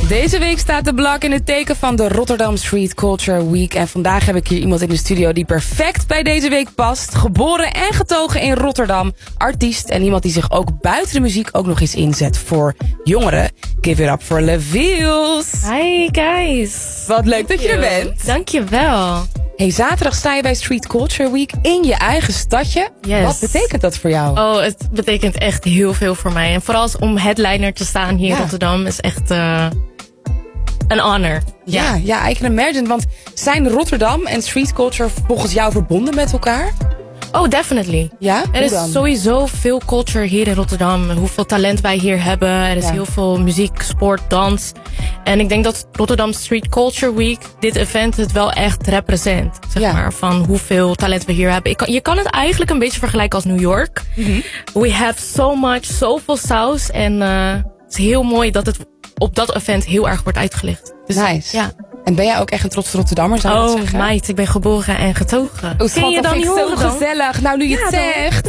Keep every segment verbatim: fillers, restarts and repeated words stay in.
Deze week staat de Blok in het teken van de Rotterdam Street Culture Week. En vandaag heb ik hier iemand in de studio die perfect bij deze week past. Geboren en getogen in Rotterdam. Artiest en iemand die zich ook buiten de muziek ook nog eens inzet voor jongeren. Give it up for Leviels. Hi guys. Wat leuk dat je er bent. Dankjewel. Hey, zaterdag sta je bij Street Culture Week in je eigen stadje. Yes. Wat betekent dat voor jou? Oh, het betekent echt heel veel voor mij. En vooral om headliner te staan hier ja. in Rotterdam is echt uh, een honor. Ja, ja, ja, I can imagine. Want zijn Rotterdam en street culture volgens jou verbonden met elkaar? Oh, definitely. Ja? Er is sowieso veel culture hier in Rotterdam. Hoeveel talent wij hier hebben. Er is ja. heel veel muziek, sport, dans. En ik denk dat Rotterdam Street Culture Week, dit event, het wel echt represent. Zeg ja. maar, van hoeveel talent we hier hebben. Ik kan, je kan het eigenlijk een beetje vergelijken als New York. Mm-hmm. We have so much, zoveel saus. En uh, het is heel mooi dat het op dat event heel erg wordt uitgelicht. Dus, nice. Ja. En ben jij ook echt een trots Rotterdammer, zou je oh, dat zeggen? Oh, meid, ik ben geboren en getogen. Oh, schat, je dat dan vind ik zo dan? gezellig. Nou, nu je ja, het zegt.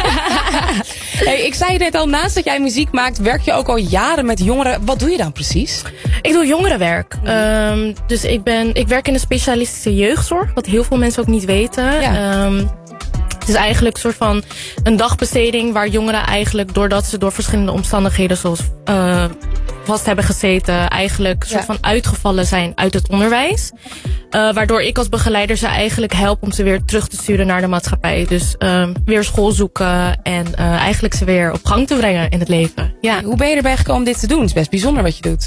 Hey, ik zei je net al, naast dat jij muziek maakt, werk je ook al jaren met jongeren. Wat doe je dan precies? Ik doe jongerenwerk. Mm. Um, dus ik, ben, ik werk in de specialistische jeugdzorg, wat heel veel mensen ook niet weten. Ja. Um, Het is eigenlijk een soort van een dagbesteding waar jongeren eigenlijk, doordat ze door verschillende omstandigheden zoals uh, vast hebben gezeten, eigenlijk een soort ja. van uitgevallen zijn uit het onderwijs. Uh, waardoor ik als begeleider ze eigenlijk help om ze weer terug te sturen naar de maatschappij. Dus uh, weer school zoeken en uh, eigenlijk ze weer op gang te brengen in het leven. Ja. Hoe ben je erbij gekomen om dit te doen? Het is best bijzonder wat je doet.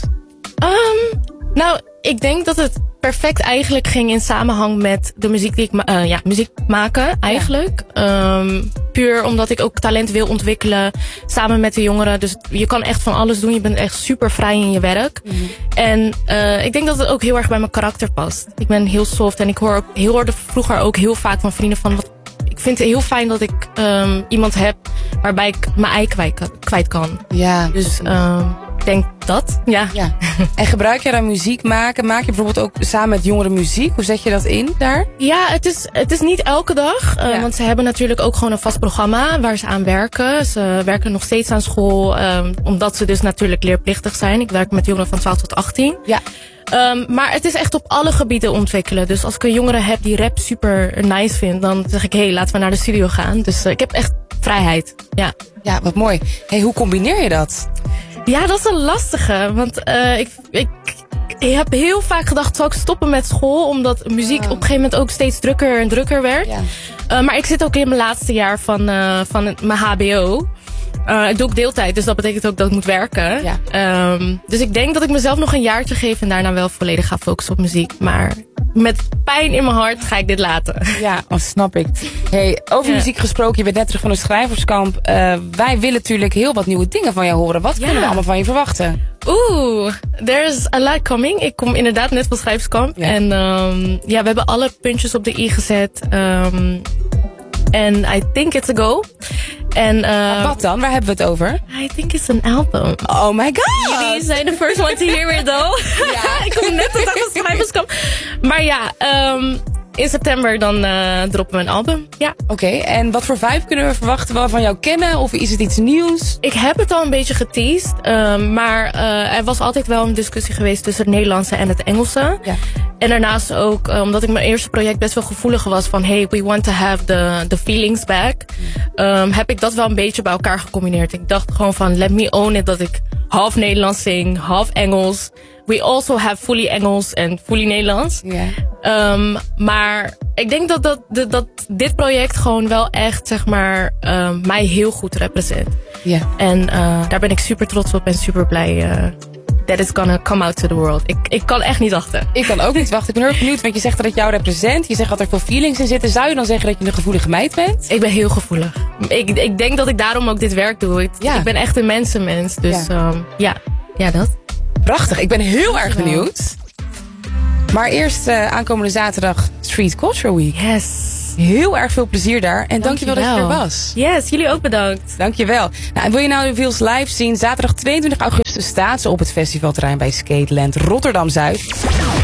Um, nou, ik denk dat het perfect eigenlijk ging in samenhang met de muziek die ik ma- uh, ja, muziek maken eigenlijk. Ja. Um, puur omdat ik ook talent wil ontwikkelen samen met de jongeren. Dus je kan echt van alles doen. Je bent echt super vrij in je werk. Mm-hmm. En uh, ik denk dat het ook heel erg bij mijn karakter past. Ik ben heel soft en ik hoor ook, heel, hoorde vroeger ook heel vaak van vrienden van wat. Ik vind het heel fijn dat ik um, iemand heb waarbij ik mijn ei kwijt, kwijt kan. Ja. Dus um, ik denk dat, ja. ja. En gebruik je dan muziek maken? Maak je bijvoorbeeld ook samen met jongeren muziek? Hoe zet je dat in daar? Ja, het is, het is niet elke dag. Uh, ja. Want ze hebben natuurlijk ook gewoon een vast programma waar ze aan werken. Ze werken nog steeds aan school, um, omdat ze dus natuurlijk leerplichtig zijn. Ik werk met jongeren van twaalf tot achttien. Ja. Um, maar het is echt op alle gebieden ontwikkelen. Dus als ik een jongere heb die rap super nice vindt, dan zeg ik, hé, hey, laten we naar de studio gaan. Dus uh, ik heb echt vrijheid. Ja, ja, wat mooi. Hey, hoe combineer je dat? Ja, dat is een lastige. Want uh, ik, ik, ik heb heel vaak gedacht, zal ik stoppen met school? Omdat muziek oh. op een gegeven moment ook steeds drukker en drukker werd. Ja. Uh, maar ik zit ook in mijn laatste jaar van, uh, van het, mijn H B O. Uh, ik doe ook deeltijd, dus dat betekent ook dat ik moet werken. Ja. Um, dus ik denk dat ik mezelf nog een jaartje geef en daarna wel volledig ga focussen op muziek. Maar met pijn in mijn hart ga ik dit laten. Ja, dat snap ik. Hey, over ja. muziek gesproken, je bent net terug van de schrijverskamp. Uh, wij willen natuurlijk heel wat nieuwe dingen van jou horen. Wat ja. kunnen we allemaal van je verwachten? Oeh, there's a lot coming. Ik kom inderdaad net van schrijverskamp. Ja. En um, ja, we hebben alle puntjes op de i gezet. Um, En I think it's a go. En, uh, wat dan? Waar hebben we het over? I think it's an album. Oh my god! Jullie zijn de first one to hear it though. Ja. Ik kom net op dag van schrijverskamp. Maar ja, um, in september dan uh, droppen we een album. Ja. Oké, okay, en wat voor vibe kunnen we verwachten? Wel van jou kennen? Of is het iets nieuws? Ik heb het al een beetje geteased. Um, maar uh, er was altijd wel een discussie geweest tussen het Nederlandse en het Engelse. Ja. En daarnaast ook, uh, omdat ik mijn eerste project best wel gevoelig was van, hey, we want to have the, the feelings back. Um, heb ik dat wel een beetje bij elkaar gecombineerd. Ik dacht gewoon van, let me own it, dat ik half Nederlands zing, half Engels. We also have fully Engels en fully Nederlands. Yeah. Um, maar ik denk dat, dat, dat, dat dit project gewoon wel echt, zeg maar, um, mij heel goed represent. Yeah. En uh, daar ben ik super trots op en super blij uh, that it's gonna come out to the world. Ik, ik kan echt niet wachten. Ik kan ook niet wachten. Ik ben heel erg benieuwd, want je zegt dat het jou represent. Je zegt dat er veel feelings in zitten. Zou je dan zeggen dat je een gevoelige meid bent? Ik ben heel gevoelig. Ik, ik denk dat ik daarom ook dit werk doe. Ik, ja. ik ben echt een mensenmens. Dus ja, um, ja. ja dat. Prachtig, ik ben heel erg benieuwd. Maar eerst uh, aankomende zaterdag Street Culture Week. Yes. Heel erg veel plezier daar. En dankjewel, dankjewel dat je er was. Yes, jullie ook bedankt. Dankjewel. Nou, en wil je nou Leviels live zien? Zaterdag tweeëntwintig augustus staat ze op het festivalterrein bij Skateland Rotterdam Zuid.